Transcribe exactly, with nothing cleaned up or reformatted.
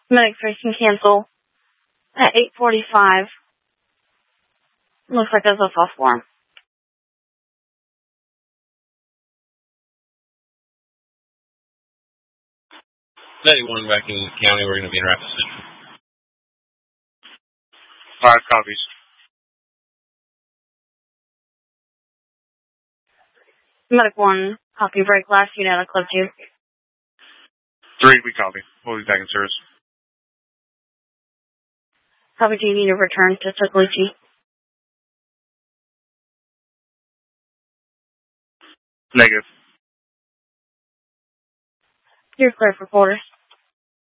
Medic three can cancel at eight forty-five. Looks like there's a false alarm. ninety-one back in the county, we're going to be in rapid position. Five copies. Medic one, copy break last unit out of Club two. Three, we copy. We'll be back in service. Copy, do you need to return to Tokaluchi? Negative. You're clear for quarters.